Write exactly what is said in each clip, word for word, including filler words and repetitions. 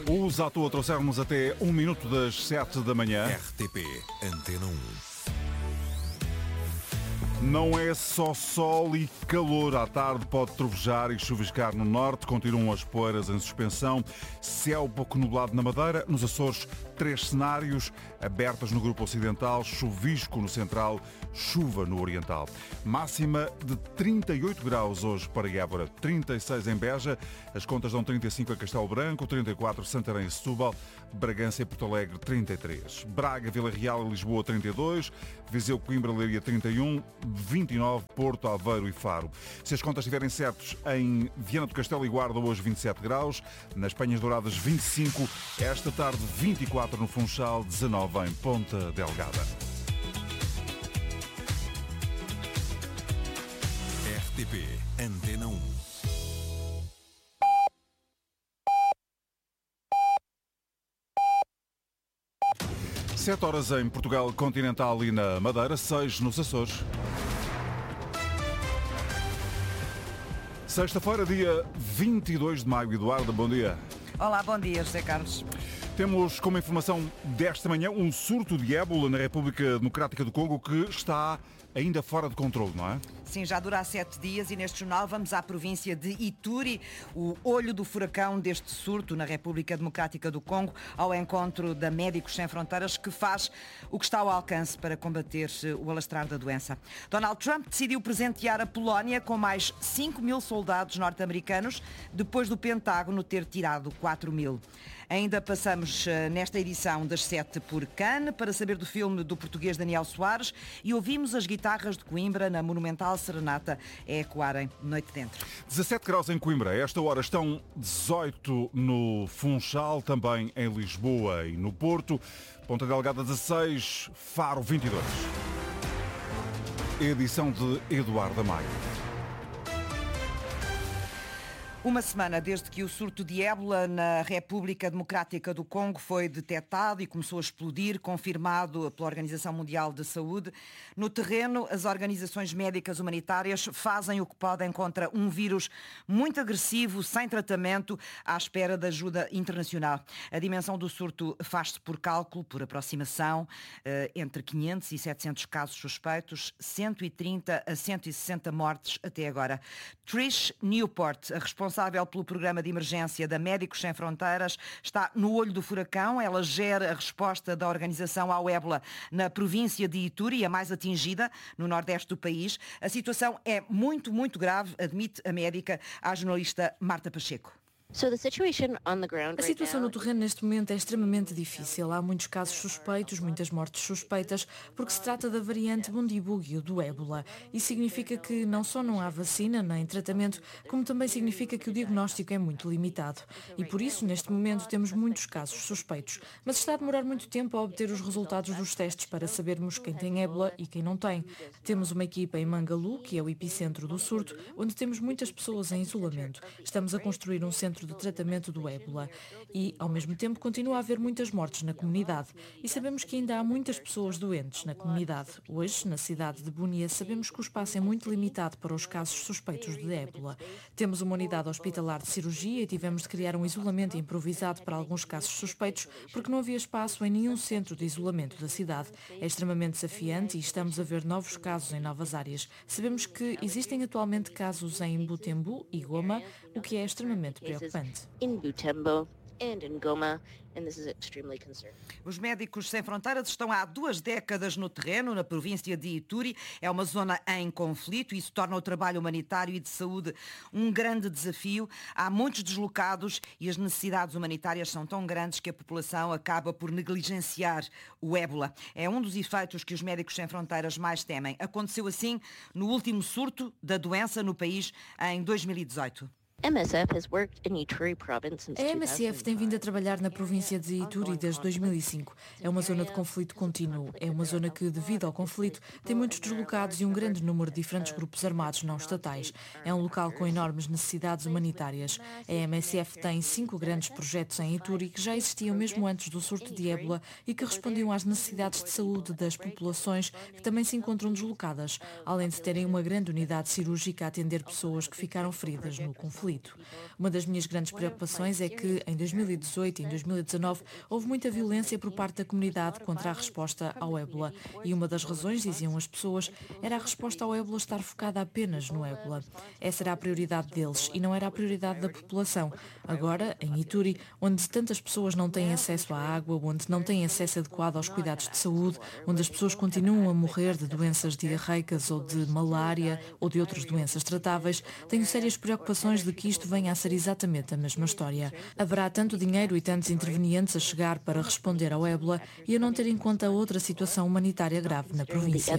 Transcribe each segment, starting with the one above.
Os à toa trouxeram-nos até um minuto das sete da manhã. R T P Antena um. Não é só sol e calor. À tarde pode trovejar e chuviscar no norte. Continuam as poeiras em suspensão. Céu pouco nublado na Madeira. Nos Açores, três cenários. Abertas no grupo ocidental. Chuvisco no central. Chuva no oriental. Máxima de trinta e oito graus hoje para Évora. trinta e seis em Beja. As contas dão trinta e cinco a Castelo Branco. trinta e quatro Santarém e Setúbal. Bragança e Porto Alegre, trinta e três. Braga, Vila Real e Lisboa, trinta e dois. Viseu, Coimbra, Leiria, trinta e um. vinte e nove, Porto, Aveiro e Faro. Se as contas estiverem certos, em Viana do Castelo e Guarda, hoje vinte e sete graus. Nas Penhas Douradas, vinte e cinco. Esta tarde, vinte e quatro no Funchal, dezanove em Ponta Delgada. R T P Antena um. sete horas em Portugal Continental e na Madeira, seis nos Açores. Sexta-feira, dia vinte e dois de maio. Eduardo, bom dia. Olá, bom dia, José Carlos. Temos como informação desta manhã um surto de ébola na República Democrática do Congo que está ainda fora de controle, não é? Sim, já dura há sete dias e neste jornal vamos à província de Ituri, o olho do furacão deste surto na República Democrática do Congo, ao encontro da Médicos Sem Fronteiras, que faz o que está ao alcance para combater o alastrar da doença. Donald Trump decidiu presentear a Polónia com mais cinco mil soldados norte-americanos, depois do Pentágono ter tirado quatro mil. Ainda passamos nesta edição das sete por Cannes para saber do filme do português Daniel Soares e ouvimos as guitarras de Coimbra na monumental serenata a ecoarem noite dentro. dezassete graus em Coimbra. A esta hora estão dezoito no Funchal, também em Lisboa e no Porto. Ponta Delgada dezasseis, Faro vinte e dois. Edição de Eduardo Amaya. Uma semana desde que o surto de ébola na República Democrática do Congo foi detectado e começou a explodir, confirmado pela Organização Mundial de Saúde. No terreno, as organizações médicas humanitárias fazem o que podem contra um vírus muito agressivo, sem tratamento, à espera de ajuda internacional. A dimensão do surto faz-se por cálculo, por aproximação, entre quinhentos e setecentos casos suspeitos, cento e trinta a cento e sessenta mortes até agora. Trish Newport, a responsável responsável pelo programa de emergência da Médicos Sem Fronteiras, está no olho do furacão. Ela gera a resposta da organização ao ébola na província de Ituri, a mais atingida no nordeste do país. A situação é muito, muito grave, admite a médica à jornalista Marta Pacheco. A situação no terreno neste momento é extremamente difícil. Há muitos casos suspeitos, muitas mortes suspeitas, porque se trata da variante Bundibugyo do ébola. Isso significa que não só não há vacina nem tratamento, como também significa que o diagnóstico é muito limitado. E por isso, neste momento, temos muitos casos suspeitos. Mas está a demorar muito tempo a obter os resultados dos testes para sabermos quem tem ébola e quem não tem. Temos uma equipa em Mangalu, que é o epicentro do surto, onde temos muitas pessoas em isolamento. Estamos a construir um centro de tratamento do ébola e, ao mesmo tempo, continua a haver muitas mortes na comunidade e sabemos que ainda há muitas pessoas doentes na comunidade. Hoje, na cidade de Bunia, sabemos que o espaço é muito limitado para os casos suspeitos de ébola. Temos uma unidade hospitalar de cirurgia e tivemos de criar um isolamento improvisado para alguns casos suspeitos porque não havia espaço em nenhum centro de isolamento da cidade. É extremamente desafiante e estamos a ver novos casos em novas áreas. Sabemos que existem atualmente casos em Butembo e Goma, o que é extremamente preocupante. In Butembo and in Goma, and this is extremely concerning. Os Médicos Sem Fronteiras estão há duas décadas no terreno, na província de Ituri. É uma zona em conflito e isso torna o trabalho humanitário e de saúde um grande desafio. Há muitos deslocados e as necessidades humanitárias são tão grandes que a população acaba por negligenciar o ébola. É um dos efeitos que os Médicos Sem Fronteiras mais temem. Aconteceu assim no último surto da doença no país em dois mil e dezoito. A M S F has worked in Ituri province since A M S F tem vindo a trabalhar na província de Ituri desde dois mil e cinco. É uma zona de conflito contínuo. É uma zona que, devido ao conflito, tem muitos deslocados e um grande número de diferentes grupos armados não estatais. É um local com enormes necessidades humanitárias. A M S F tem cinco grandes projetos em Ituri que já existiam mesmo antes do surto de ébola e que respondiam às necessidades de saúde das populações que também se encontram deslocadas, além de terem uma grande unidade cirúrgica a atender pessoas que ficaram feridas no conflito. conflito. Uma das minhas grandes preocupações é que, em dois mil e dezoito e em dois mil e dezanove, houve muita violência por parte da comunidade contra a resposta ao ébola. E uma das razões, diziam as pessoas, era a resposta ao ébola estar focada apenas no ébola. Essa era a prioridade deles e não era a prioridade da população. Agora, em Ituri, onde tantas pessoas não têm acesso à água, onde não têm acesso adequado aos cuidados de saúde, onde as pessoas continuam a morrer de doenças diarreicas ou de malária ou de outras doenças tratáveis, tenho sérias preocupações de que isto venha a ser exatamente a mesma história. Haverá tanto dinheiro e tantos intervenientes a chegar para responder ao ébola e a não ter em conta outra situação humanitária grave na província.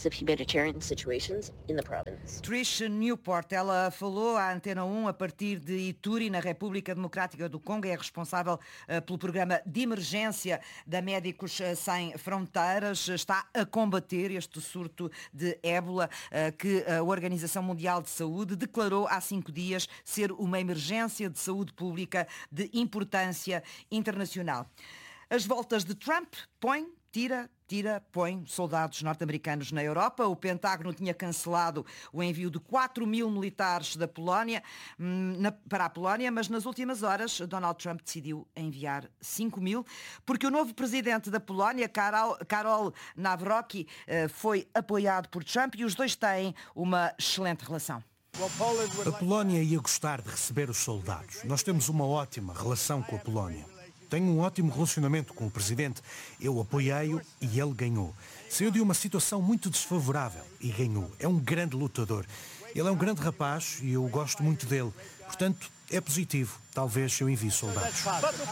Trish Newport, ela falou à Antena um a partir de Ituri, na República Democrática do Congo, é responsável uh, pelo programa de emergência da Médicos Sem Fronteiras, está a combater este surto de ébola uh, que a Organização Mundial de Saúde declarou há cinco dias ser uma emergência de saúde pública de importância internacional. As voltas de Trump põem, tira, tira, põe soldados norte-americanos na Europa. O Pentágono tinha cancelado o envio de quatro mil militares da Polónia, na, para a Polónia, mas nas últimas horas Donald Trump decidiu enviar cinco mil, porque o novo presidente da Polónia, Karol, Karol Nawrocki, foi apoiado por Trump e os dois têm uma excelente relação. A Polónia ia gostar de receber os soldados. Nós temos uma ótima relação com a Polónia. Tenho um ótimo relacionamento com o presidente. Eu apoiei-o e ele ganhou. Saiu de uma situação muito desfavorável e ganhou. É um grande lutador. Ele é um grande rapaz e eu gosto muito dele. Portanto, é positivo. Talvez eu envie soldados.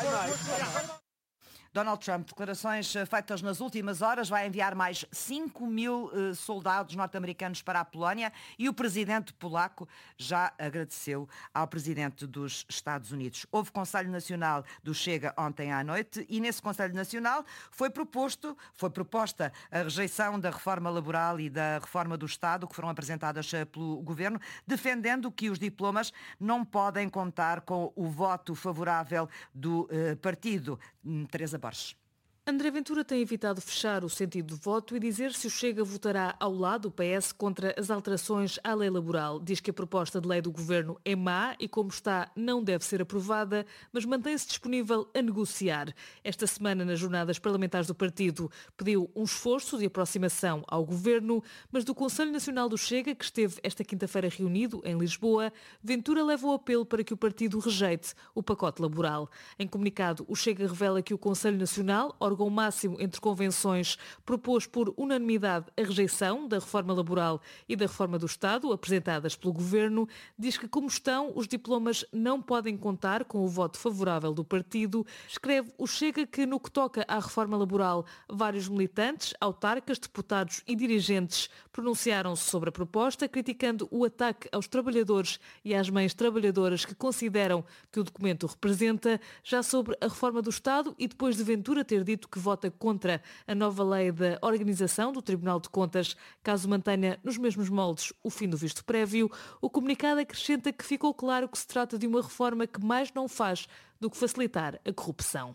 Donald Trump, declarações feitas nas últimas horas, vai enviar mais cinco mil uh, soldados norte-americanos para a Polónia e o presidente polaco já agradeceu ao presidente dos Estados Unidos. Houve Conselho Nacional do Chega ontem à noite e nesse Conselho Nacional foi proposto, foi proposta a rejeição da reforma laboral e da reforma do Estado que foram apresentadas pelo Governo, defendendo que os diplomas não podem contar com o voto favorável do uh, partido. Teresa Borges. André Ventura tem evitado fechar o sentido do voto e dizer se o Chega votará ao lado do P S contra as alterações à lei laboral. Diz que a proposta de lei do Governo é má e, como está, não deve ser aprovada, mas mantém-se disponível a negociar. Esta semana, nas jornadas parlamentares do partido, pediu um esforço de aproximação ao Governo, mas do Conselho Nacional do Chega, que esteve esta quinta-feira reunido em Lisboa, Ventura leva o apelo para que o partido rejeite o pacote laboral. Em comunicado, o Chega revela que o Conselho Nacional, órgão máximo entre convenções, propôs por unanimidade a rejeição da reforma laboral e da reforma do Estado, apresentadas pelo Governo. Diz que, como estão, os diplomas não podem contar com o voto favorável do partido. Escreve o Chega que, no que toca à reforma laboral, vários militantes, autarcas, deputados e dirigentes pronunciaram-se sobre a proposta, criticando o ataque aos trabalhadores e às mães trabalhadoras que consideram que o documento representa. Já sobre a reforma do Estado, e depois de Ventura ter dito que vota contra a nova lei da organização do Tribunal de Contas, caso mantenha nos mesmos moldes o fim do visto prévio, o comunicado acrescenta que ficou claro que se trata de uma reforma que mais não faz do que facilitar a corrupção.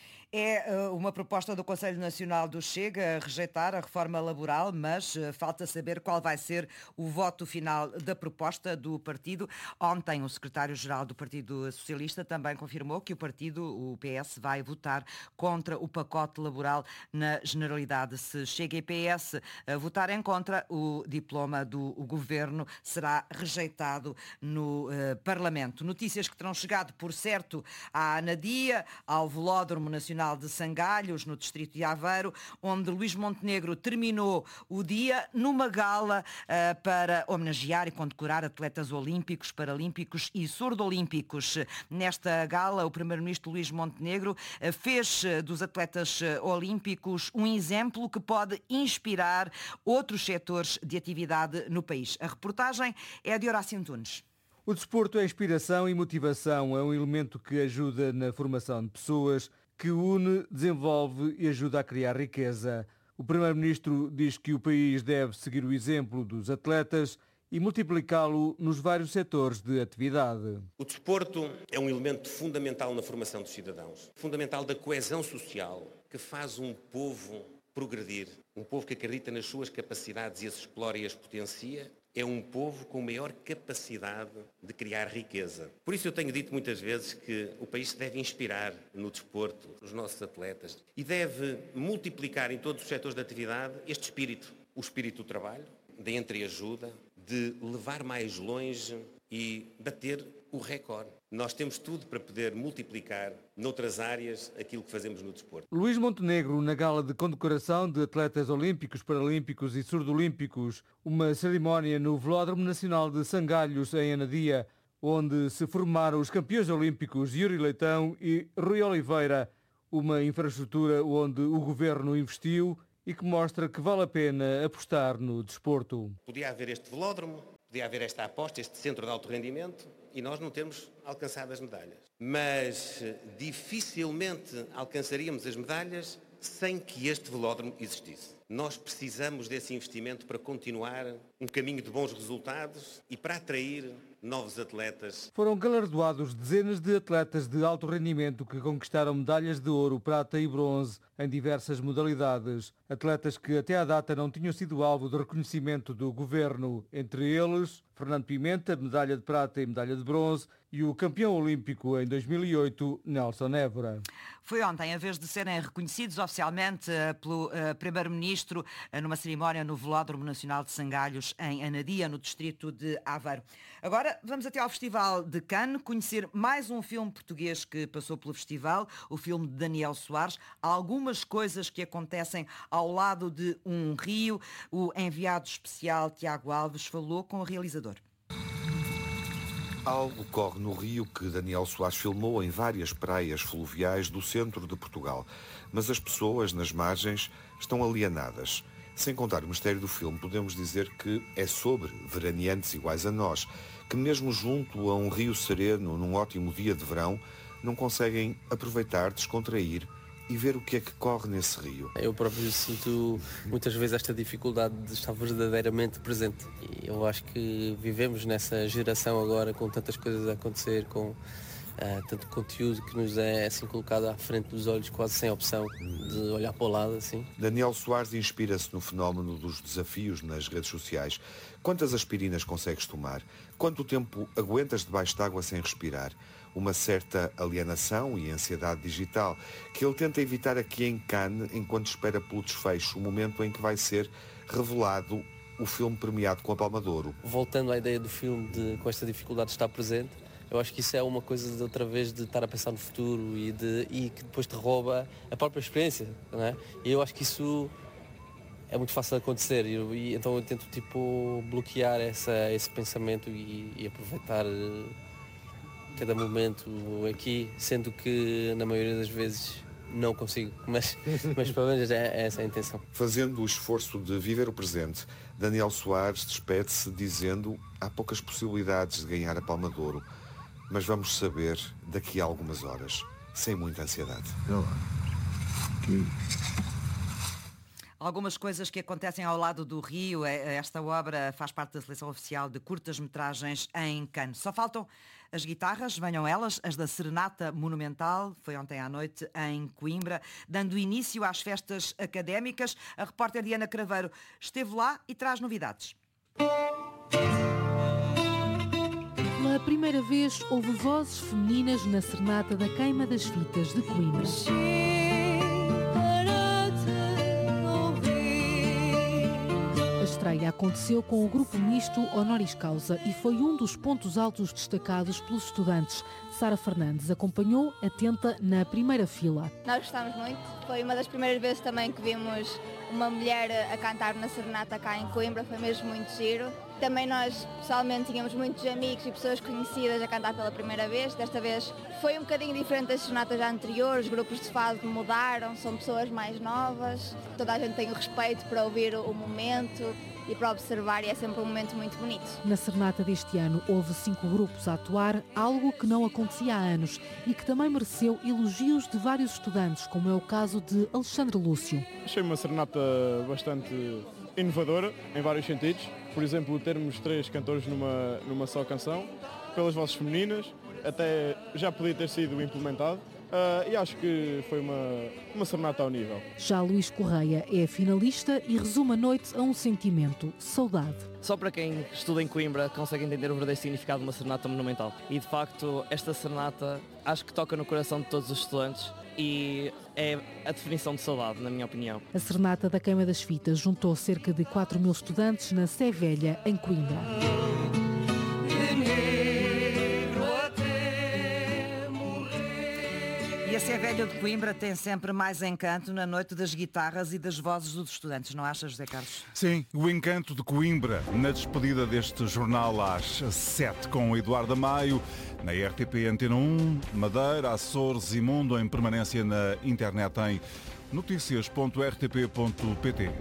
É uma proposta do Conselho Nacional do Chega a rejeitar a reforma laboral, mas falta saber qual vai ser o voto final da proposta do partido. Ontem o secretário-geral do Partido Socialista também confirmou que o partido, o P S, vai votar contra o pacote laboral na generalidade. Se Chega e P S votarem contra, o diploma do Governo será rejeitado no uh, Parlamento. Notícias que terão chegado, por certo, à Anadia, ao Velódromo Nacional de Sangalhos, no distrito de Aveiro, onde Luís Montenegro terminou o dia numa gala uh, para homenagear e condecorar atletas olímpicos, paralímpicos e surdo-olímpicos. Nesta gala, o primeiro-ministro Luís Montenegro uh, fez uh, dos atletas uh, olímpicos um exemplo que pode inspirar outros setores de atividade no país. A reportagem é de Horácio Antunes. O desporto é inspiração e motivação, é um elemento que ajuda na formação de pessoas, que une, desenvolve e ajuda a criar riqueza. O primeiro-ministro diz que o país deve seguir o exemplo dos atletas e multiplicá-lo nos vários setores de atividade. O desporto é um elemento fundamental na formação dos cidadãos, fundamental da coesão social, que faz um povo progredir, um povo que acredita nas suas capacidades e as explora e as potencia, é um povo com maior capacidade de criar riqueza. Por isso eu tenho dito muitas vezes que o país se deve inspirar no desporto, os nossos atletas, e deve multiplicar em todos os setores de atividade este espírito, o espírito do trabalho, da entreajuda, de levar mais longe e bater o recorde. Nós temos tudo para poder multiplicar noutras áreas aquilo que fazemos no desporto. Luís Montenegro, na gala de condecoração de atletas olímpicos, paralímpicos e surdo-olímpicos, uma cerimónia no Velódromo Nacional de Sangalhos, em Anadia, onde se formaram os campeões olímpicos Yuri Leitão e Rui Oliveira, uma infraestrutura onde o governo investiu e que mostra que vale a pena apostar no desporto. Podia haver este velódromo, podia haver esta aposta, este centro de alto rendimento, e nós não temos alcançado as medalhas. Mas dificilmente alcançaríamos as medalhas sem que este velódromo existisse. Nós precisamos desse investimento para continuar um caminho de bons resultados e para atrair novos atletas. Foram galardoados dezenas de atletas de alto rendimento que conquistaram medalhas de ouro, prata e bronze em diversas modalidades. Atletas que até à data não tinham sido alvo de reconhecimento do governo. Entre eles, Fernando Pimenta, medalha de prata e medalha de bronze, e o campeão olímpico em dois mil e oito, Nelson Évora. Foi ontem, a vez de serem reconhecidos oficialmente uh, pelo uh, Primeiro-Ministro uh, numa cerimónia no Velódromo Nacional de Sangalhos, em Anadia, no distrito de Aveiro. Agora vamos até ao Festival de Cannes conhecer mais um filme português que passou pelo festival, o filme de Daniel Soares. Há algumas coisas que acontecem ao lado de um rio. O enviado especial Tiago Alves falou com o realizador. Algo corre no rio que Daniel Soares filmou em várias praias fluviais do centro de Portugal. Mas as pessoas nas margens estão alienadas. Sem contar o mistério do filme, podemos dizer que é sobre veraneantes iguais a nós, que mesmo junto a um rio sereno, num ótimo dia de verão, não conseguem aproveitar, descontrair e ver o que é que corre nesse rio. Eu próprio sinto muitas vezes esta dificuldade de estar verdadeiramente presente. E eu acho que vivemos nessa geração agora com tantas coisas a acontecer, com uh, tanto conteúdo que nos é assim colocado à frente dos olhos, quase sem opção de olhar para o lado. Assim. Daniel Soares inspira-se no fenómeno dos desafios nas redes sociais. Quantas aspirinas consegues tomar? Quanto tempo aguentas debaixo de água sem respirar? Uma certa alienação e ansiedade digital que ele tenta evitar aqui em Cannes enquanto espera pelo desfecho, o momento em que vai ser revelado o filme premiado com a Palma de Ouro. Voltando à ideia do filme, de, com esta dificuldade de estar presente, eu acho que isso é uma coisa de outra vez de estar a pensar no futuro e, de, e que depois te rouba a própria experiência, não é? E eu acho que isso é muito fácil de acontecer e, e então eu tento tipo bloquear essa, esse pensamento e, e aproveitar cada momento aqui, sendo que na maioria das vezes não consigo, mas, mas pelo menos é, é essa a intenção. Fazendo o esforço de viver o presente, Daniel Soares despede-se dizendo há poucas possibilidades de ganhar a Palma de Ouro, mas vamos saber daqui a algumas horas, sem muita ansiedade. Algumas coisas que acontecem ao lado do rio. Esta obra faz parte da seleção oficial de curtas-metragens em Cannes. Só faltam as guitarras, venham elas, as da Serenata Monumental, foi ontem à noite em Coimbra, dando início às festas académicas. A repórter Diana Craveiro esteve lá e traz novidades. Pela primeira vez houve vozes femininas na Serenata da Queima das Fitas de Coimbra. A estreia aconteceu com o grupo misto Honoris Causa e foi um dos pontos altos destacados pelos estudantes. Sara Fernandes acompanhou atenta na primeira fila. Nós gostámos muito, foi uma das primeiras vezes também que vimos uma mulher a cantar na Serenata cá em Coimbra, foi mesmo muito giro. Também nós, pessoalmente, tínhamos muitos amigos e pessoas conhecidas a cantar pela primeira vez. Desta vez foi um bocadinho diferente das serenatas anteriores, os grupos de fado mudaram, são pessoas mais novas, toda a gente tem o respeito para ouvir o momento e para observar, e é sempre um momento muito bonito. Na Serenata deste ano houve cinco grupos a atuar, algo que não acontecia há anos e que também mereceu elogios de vários estudantes, como é o caso de Alexandre Lúcio. Achei uma serenata bastante inovadora em vários sentidos. Por exemplo, termos três cantores numa, numa só canção, pelas vozes femininas, até já podia ter sido implementado. Uh, e acho que foi uma, uma serenata ao nível. Já Luís Correia é finalista e resume a noite a um sentimento, saudade. Só para quem estuda em Coimbra consegue entender o verdadeiro significado de uma serenata monumental. E de facto, esta serenata acho que toca no coração de todos os estudantes e é a definição de saudade, na minha opinião. A serenata da Queima das Fitas juntou cerca de quatro mil estudantes na Sé Velha, em Coimbra. E a Sé Velha de Coimbra tem sempre mais encanto na noite das guitarras e das vozes dos estudantes, não achas, José Carlos? Sim, o encanto de Coimbra, na despedida deste jornal às sete com o Eduardo Amaio, na R T P Antena um, Madeira, Açores e Mundo, em permanência na internet em notícias ponto r t p ponto p t.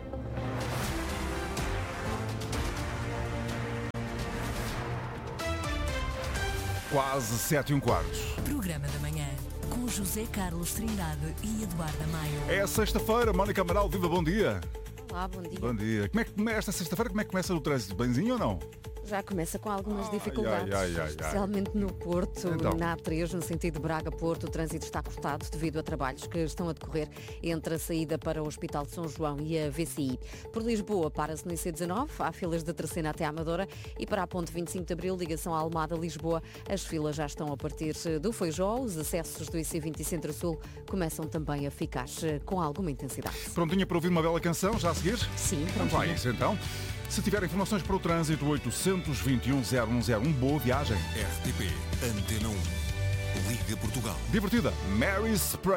Quase sete e um quarto. Programa da manhã, com José Carlos Trindade e Eduardo Amaio. É sexta-feira, Mónica Amaral, viva, bom dia. Olá, bom dia. Bom dia. Como é que esta sexta-feira, como é que começa o trânsito? Benzinho ou não? Já começa com algumas ai, dificuldades, ai, ai, ai, especialmente no Porto, então. na A três, no sentido Braga-Porto, o trânsito está cortado devido a trabalhos que estão a decorrer entre a saída para o Hospital de São João e a V C I. Por Lisboa, para-se no I C dezanove, há filas de Terceira até à Amadora, e para a ponte vinte e cinco de Abril, ligação à Almada-Lisboa, as filas já estão a partir do Feijó, os acessos do I C vinte e Centro-Sul começam também a ficar com alguma intensidade. Prontinha para ouvir uma bela canção, já a seguir? Sim, prontinha. Vai isso então. Se tiver informações para o trânsito, oitocentos e vinte e um, zero um zero um, boa viagem. R T P Antena um. Liga Portugal. Divertida. Mary's Prayer.